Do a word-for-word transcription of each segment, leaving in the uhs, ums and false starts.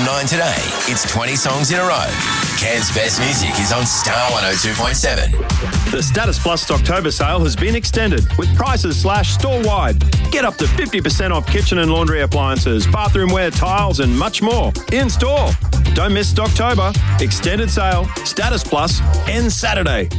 nine today, it's twenty songs in a row. Cairns' best music is on Star one oh two point seven. The Status Plus October sale has been extended with prices slashed store-wide. Get up to fifty percent off kitchen and laundry appliances, bathroom ware, tiles and much more. In store. Don't miss October. Extended sale. Status Plus ends Saturday.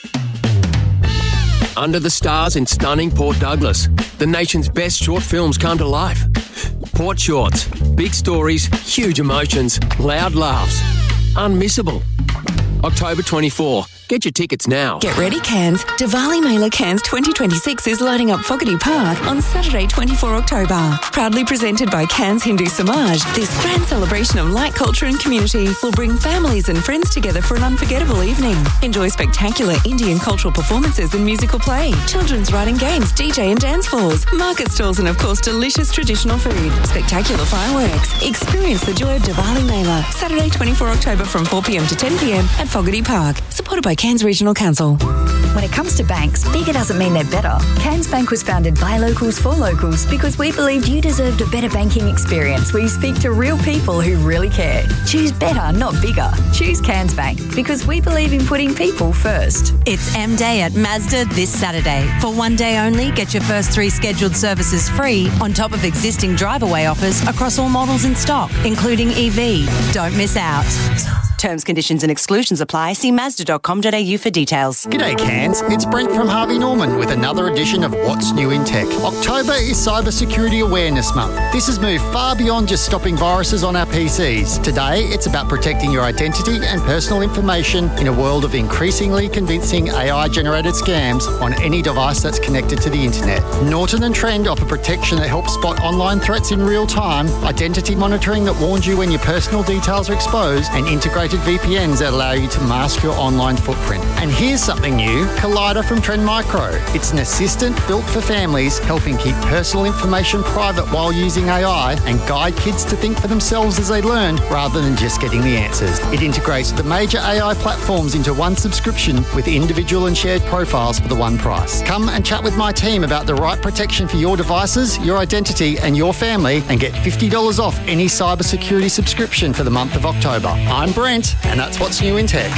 Under the stars in stunning Port Douglas, the nation's best short films come to life. Port Shorts. Big stories, huge emotions, loud laughs. Unmissable. October twenty-fourth. Get your tickets now. Get ready, Cairns. Diwali Mela Cairns twenty twenty-six is lighting up Fogarty Park on Saturday, twenty-fourth October. Proudly presented by Cairns Hindu Samaj, this grand celebration of light culture and community will bring families and friends together for an unforgettable evening. Enjoy spectacular Indian cultural performances and musical play, children's writing games, D J and dance floors, market stalls and, of course, delicious traditional food, spectacular fireworks. Experience the joy of Diwali Mela, Saturday, twenty-fourth October from four p m to ten p m at Fogarty Park. Supported by Cairns Regional Council. When it comes to banks, bigger doesn't mean they're better. Cairns Bank was founded by locals for locals because we believed you deserved a better banking experience where you speak to real people who really care. Choose better, not bigger. Choose Cairns Bank because we believe in putting people first. It's M Day at Mazda this Saturday. For one day only, get your first three scheduled services free on top of existing drive-away offers across all models in stock, including E V. Don't miss out. Terms, conditions and exclusions apply. See mazda dot com dot a u for details. G'day Cairns, it's Brent from Harvey Norman with another edition of What's New in Tech. October is Cyber Security Awareness Month. This has moved far beyond just stopping viruses on our P Cs. Today, it's about protecting your identity and personal information in a world of increasingly convincing A I-generated scams on any device that's connected to the internet. Norton and Trend offer protection that helps spot online threats in real time, identity monitoring that warns you when your personal details are exposed, and integrated V P Ns that allow you to mask your online footprint. And here's something new, Collider from Trend Micro. It's an assistant built for families, helping keep personal information private while using A I and guide kids to think for themselves as they learn rather than just getting the answers. It integrates the major A I platforms into one subscription with individual and shared profiles for the one price. Come and chat with my team about the right protection for your devices, your identity and your family and get fifty dollars off any cybersecurity subscription for the month of October. I'm Brent, and that's What's New in Tech.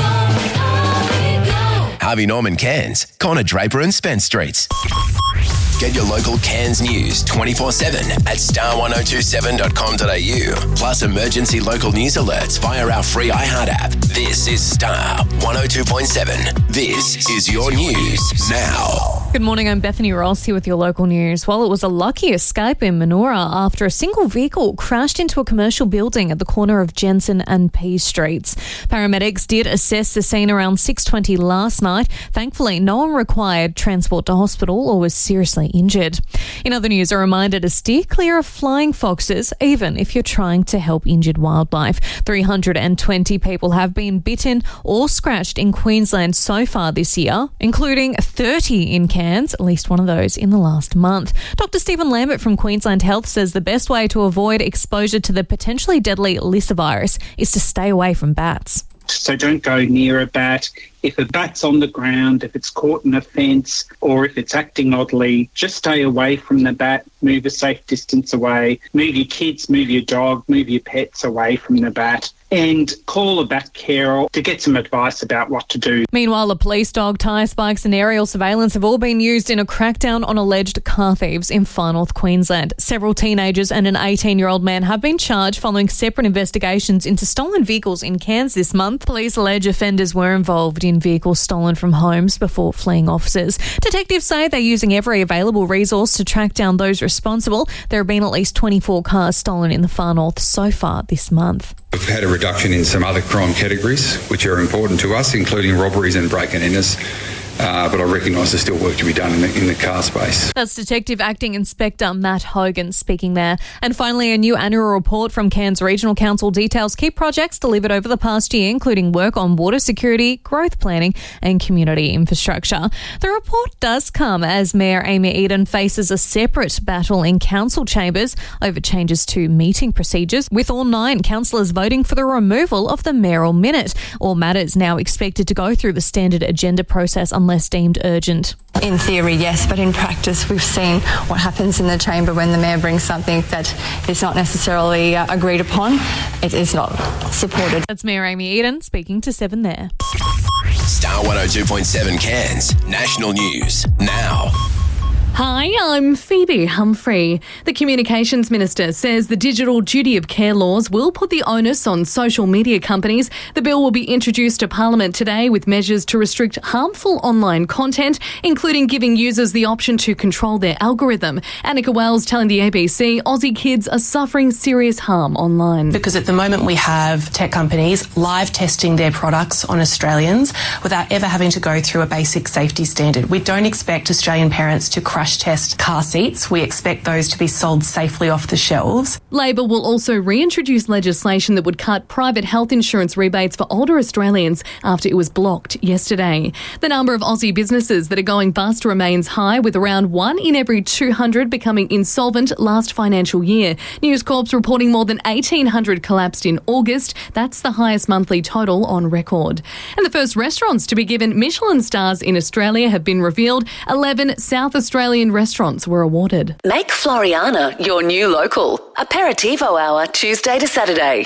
Harvey Norman Cairns, Connor Draper and Spence Streets. Get your local Cairns news twenty-four seven at star one oh two seven dot com dot a u. Plus emergency local news alerts via our free iHeart app. This is Star one oh two point seven. This is your news now. Good morning, I'm Bethany Ross here with your local news. Well, it was a lucky escape in Manoora after a single vehicle crashed into a commercial building at the corner of Jensen and Pease Streets. Paramedics did assess the scene around six twenty last night. Thankfully, no one required transport to hospital or was seriously injured. In other news, a reminder to steer clear of flying foxes, even if you're trying to help injured wildlife. three hundred twenty people have been bitten or scratched in Queensland so far this year, including thirty in Cairns, at least one of those in the last month. Doctor Stephen Lambert from Queensland Health says the best way to avoid exposure to the potentially deadly lyssavirus is to stay away from bats. So don't go near a bat. If a bat's on the ground, if it's caught in a fence, or if it's acting oddly, just stay away from the bat, move a safe distance away, move your kids, move your dog, move your pets away from the bat, and call a bat carer to get some advice about what to do. Meanwhile, a police dog, tyre spikes and aerial surveillance have all been used in a crackdown on alleged car thieves in Far North Queensland. Several teenagers and an eighteen-year-old man have been charged following separate investigations into stolen vehicles in Cairns this month. Police allege offenders were involved in vehicles stolen from homes before fleeing officers. Detectives say they're using every available resource to track down those responsible. There have been at least twenty-four cars stolen in the Far North so far this month. We've had a reduction in some other crime categories which are important to us, including robberies and break-and-enters. Uh, but I recognise there's still work to be done in the, in the car space. That's Detective Acting Inspector Matt Hogan speaking there. And finally, a new annual report from Cairns Regional Council details key projects delivered over the past year, including work on water security, growth planning and community infrastructure. The report does come as Mayor Amy Eden faces a separate battle in council chambers over changes to meeting procedures, with all nine councillors voting for the removal of the mayoral minute. All matters now expected to go through the standard agenda process on unless deemed urgent. In theory, yes, but in practice, we've seen what happens in the chamber when the mayor brings something that is not necessarily uh, agreed upon. It is not supported. That's Mayor Amy Eden speaking to Seven there. Star one oh two point seven Cairns National News now. Hi, I'm Phoebe Humphrey. The Communications Minister says the digital duty of care laws will put the onus on social media companies. The bill will be introduced to Parliament today with measures to restrict harmful online content, including giving users the option to control their algorithm. Annika Wells telling the A B C Aussie kids are suffering serious harm online. Because at the moment we have tech companies live testing their products on Australians without ever having to go through a basic safety standard. We don't expect Australian parents to crash test car seats. We expect those to be sold safely off the shelves. Labor will also reintroduce legislation that would cut private health insurance rebates for older Australians after it was blocked yesterday. The number of Aussie businesses that are going bust remains high, with around one in every two hundred becoming insolvent last financial year. News Corp's reporting more than eighteen hundred collapsed in August. That's the highest monthly total on record. And the first restaurants to be given Michelin stars in Australia have been revealed. eleven South Australian restaurants were awarded. Make Floriana your new local. Aperitivo hour, Tuesday to Saturday.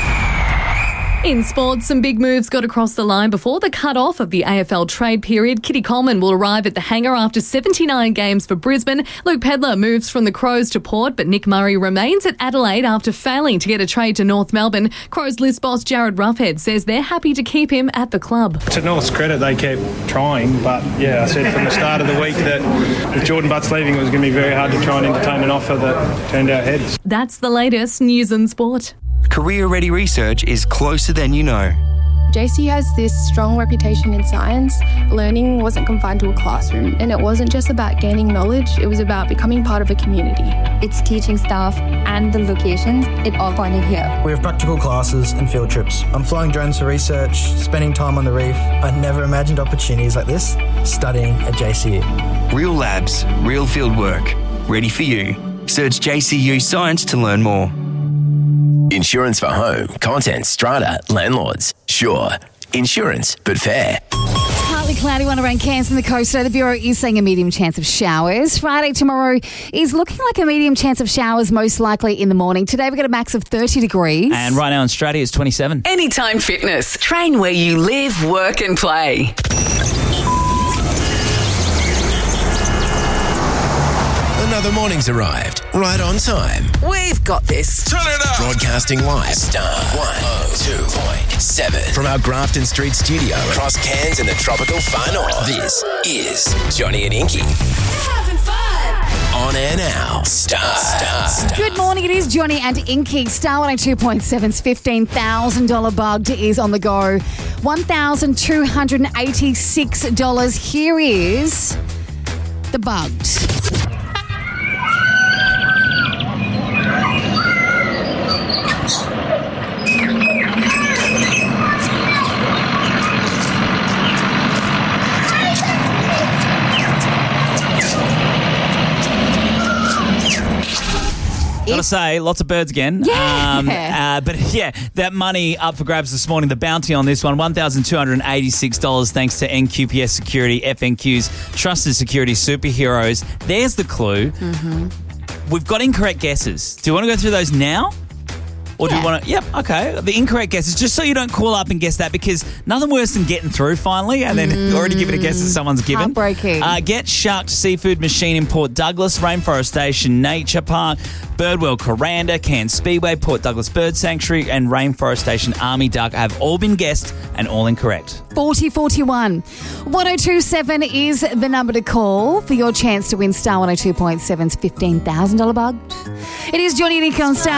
In sports, some big moves got across the line before the cut-off of the A F L trade period. Kitty Coleman will arrive at the hangar after seventy-nine games for Brisbane. Luke Pedlar moves from the Crows to Port, but Nick Murray remains at Adelaide after failing to get a trade to North Melbourne. Crows list boss Jared Roughhead says they're happy to keep him at the club. To North's credit, they kept trying, but yeah, I said from the start of the week that with Jordan Butts leaving, it was going to be very hard to try and entertain an offer that turned our heads. That's the latest news and sport. Career Ready Research is closer than you know. J C has this strong reputation in science. Learning wasn't confined to a classroom, and it wasn't just about gaining knowledge, it was about becoming part of a community. Its teaching staff and the locations, it all pointed here. We have practical classes and field trips. I'm flying drones for research, spending time on the reef. I never imagined opportunities like this studying at J C U. Real labs, real field work, ready for you. Search J C U Science to learn more. Insurance for home, contents, strata, landlords. Sure, insurance, but fair. Partly cloudy one around Cairns and the coast today. The Bureau is saying a medium chance of showers. Friday tomorrow is looking like a medium chance of showers, most likely in the morning. Today we got a max of thirty degrees. And right now in Straddie it's twenty-seven. Anytime Fitness. Train where you live, work and play. Another morning's arrived, right on time. We've got this. Turn it up. Broadcasting live, Star one oh two point seven. From our Grafton Street studio across Cairns and the tropical far north. This is Johnny and Inky. Having fun. On air now. Star. Star. Star. Good morning, it is Johnny and Inky. Star one oh two point seven's fifteen thousand dollars bugged is on the go. one thousand two hundred eighty-six dollars. Here is the bugged. Gotta say, lots of birds again. Yeah. Um, uh, but yeah, that money up for grabs this morning. The bounty on this one, one thousand two hundred eighty-six dollars thanks to N Q P S Security, F N Q's trusted security superheroes. There's the clue. Mm-hmm. We've got incorrect guesses. Do you want to go through those now? Or do yeah. you want to... Yep, okay. The incorrect guesses, just so you don't call up and guess that, because nothing worse than getting through finally and then mm. already giving a guess that someone's given. Heartbreaking. Uh, get Shark Seafood Machine in Port Douglas, Rainforest Station Nature Park, Birdwell Coranda, Cairns Speedway, Port Douglas Bird Sanctuary and Rainforest Station Army Duck have all been guessed and all incorrect. forty forty-one. one oh two seven is the number to call for your chance to win Star one oh two point seven's fifteen thousand dollars bugged. It is Johnny and Inky on Star.